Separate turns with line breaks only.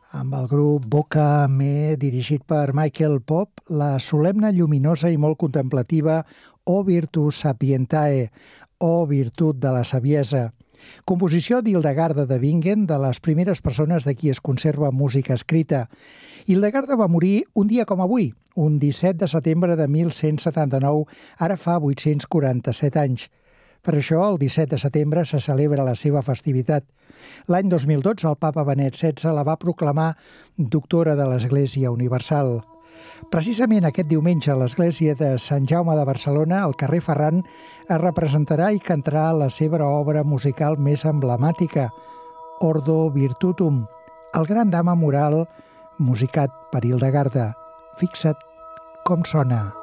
Amb el grup Boca Me, dirigit per Michael Pop, la solemne, lluminosa i molt contemplativa O Virtus Sapientae, o Virtut de la Saviesa. Composició d'Hildegarda de Bingen, de les primeres persones de qui es conserva música escrita. Hildegarda va morir un dia com avui, un 17 de setembre de 1179, ara fa 847 anys. Per això, el 17 de setembre se celebra la seva festivitat. L'any 2012, el papa Benet XVI la va proclamar doctora de l'Església Universal. Precisament aquest diumenge a l'Església de Sant Jaume de Barcelona, al carrer Ferran, es representarà i cantarà la seva obra musical més emblemàtica, Ordo Virtutum, el gran drama moral musicat per Hildegarda. Fixa't com sona.